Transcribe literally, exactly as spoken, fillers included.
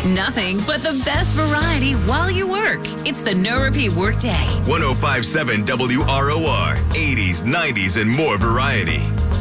Nothing but the best variety while you work. It's the No Repeat Workday. one oh five point seven W R O R, eighties, nineties, and more variety.